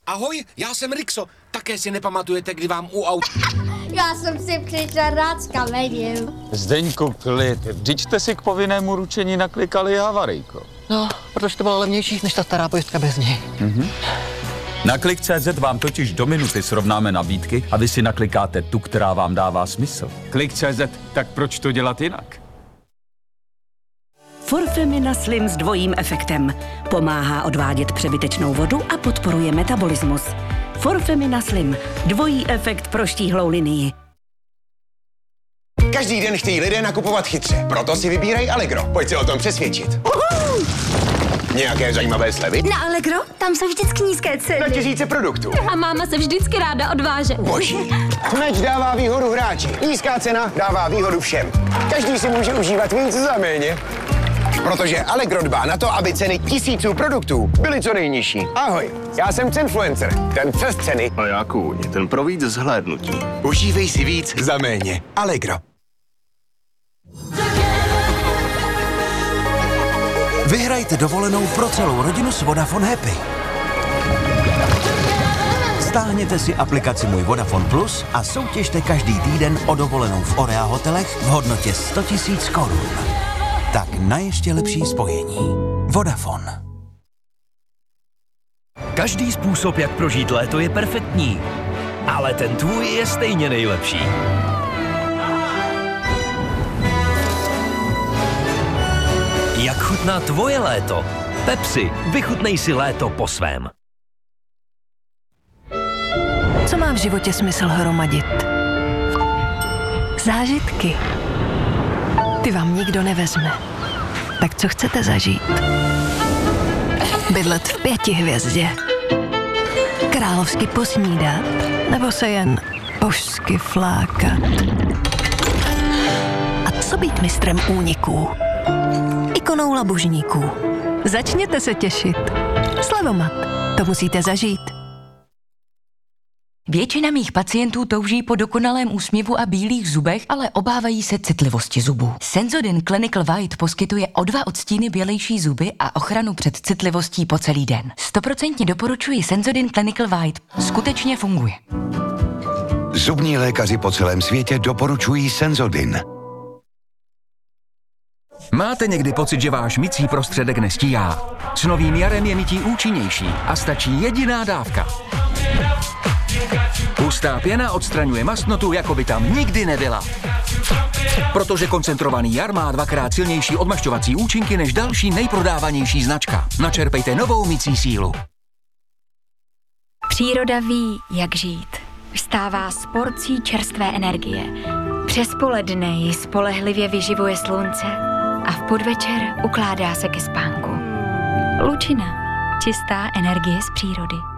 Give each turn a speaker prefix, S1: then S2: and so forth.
S1: Ahoj, já jsem Rixo. Také si nepamatujete, kdy vám u aut...
S2: Já jsem si přišla rád s kamerou.
S3: Zdeňku, klid. Vždyť jste si k povinnému ručení naklikali havarijko.
S4: No, protože to bylo levnější než ta stará pojistka bez něj.
S3: Na Klik.cz vám totiž do minuty srovnáme nabídky a vy si naklikáte tu, která vám dává smysl. Klik.cz, tak proč to dělat jinak?
S5: Forfemina Slim s dvojím efektem. Pomáhá odvádět přebytečnou vodu a podporuje metabolismus. Forfemina Slim. Dvojí efekt pro štíhlou linii.
S6: Každý den chtějí lidé nakupovat chytře, proto si vybírají Allegro. Pojď se o tom přesvědčit. Nějaké zajímavé slevy?
S7: Na Allegro? Tam jsou vždycky nízké ceny.
S6: Na tisíce produktů.
S7: A máma se vždycky ráda odváže.
S6: Boží. Meč dává výhodu hráči. Nízká cena dává výhodu všem. Každý si může užívat víc za méně. Protože Allegro dbá na to, aby ceny tisíců produktů byly co nejnižší. Ahoj, já jsem Cenfluencer, ten přes ceny.
S8: A já kůň, ten pro víc zhlédnutí.
S6: Užívej si víc za méně. Allegro.
S9: Vyhrajte dovolenou pro celou rodinu s Vodafone Happy. Stáhněte si aplikaci Můj Vodafone Plus a soutěžte každý týden o dovolenou v Orea hotelech v hodnotě 100 000 korun. Tak na ještě lepší spojení. Vodafone.
S10: Každý způsob, jak prožít léto, je perfektní. Ale ten tvůj je stejně nejlepší. Jak chutná tvoje léto? Pepsi, vychutnej si léto po svém.
S11: Co má v životě smysl hromadit? Zážitky. Ty vám nikdo nevezme. Tak co chcete zažít? Bydlet v 5 hvězdě? Královsky posnídat? Nebo se jen božsky flákat? A co být mistrem úniků? Ikonou labužníků. Začněte se těšit. Slevomat. To musíte zažít.
S12: Většina mých pacientů touží po dokonalém úsměvu a bílých zubech, ale obávají se citlivosti zubů. Sensodyne Clinical White poskytuje o 2 odstíny bělejší zuby a ochranu před citlivostí po celý den. 100% doporučuji Sensodyne Clinical White. Skutečně funguje.
S13: Zubní lékaři po celém světě doporučují Sensodyne.
S14: Máte někdy pocit, že váš mycí prostředek nestíhá? S novým jarem je mytí účinnější a stačí jediná dávka. Hustá pěna odstraňuje mastnotu, jako by tam nikdy nebyla. Protože koncentrovaný jar má 2krát silnější odmašťovací účinky než další nejprodávanější značka. Načerpejte novou mycí sílu.
S15: Příroda ví, jak žít. Vstává s porcí čerstvé energie. Přes poledne ji spolehlivě vyživuje slunce a v podvečer ukládá se ke spánku. Lučina. Čistá energie z přírody.